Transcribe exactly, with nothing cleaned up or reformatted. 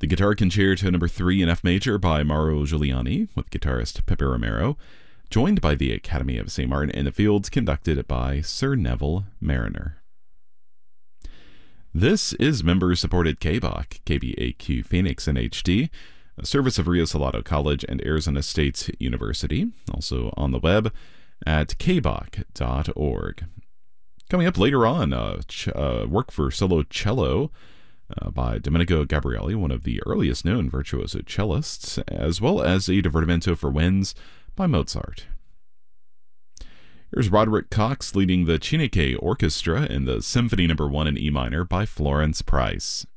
The Guitar Concerto Number three in F Major by Mauro Giuliani with guitarist Pepe Romero, joined by the Academy of Saint Martin in the Fields, conducted by Sir Neville Mariner. This is member-supported K B O C, K B A Q Phoenix in H D, a service of Rio Salado College and Arizona State University, also on the web at k b o c dot org. Coming up later on, uh, ch- uh, work for solo cello uh, by Domenico Gabrielli, one of the earliest known virtuoso cellists, as well as a divertimento for winds by Mozart. Here's Roderick Cox leading the Chineke Orchestra in the Symphony Number one in E minor by Florence Price.